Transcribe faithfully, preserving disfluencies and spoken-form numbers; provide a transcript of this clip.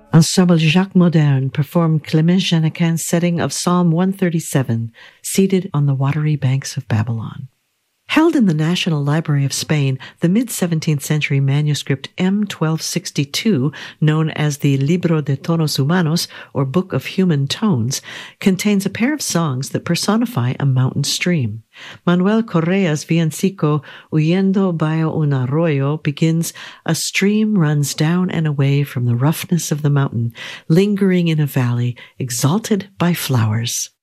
Ensemble Jacques Moderne performed Clément Jeannequin's setting of Psalm one thirty-seven, seated on the watery banks of Babylon. Held in the National Library of Spain, the mid-seventeenth century manuscript M twelve sixty-two, known as the Libro de Tonos Humanos, or Book of Human Tones, contains a pair of songs that personify a mountain stream. Manuel Correa's villancico Huyendo by un arroyo begins, "A stream runs down and away from the roughness of the mountain, lingering in a valley, exalted by flowers."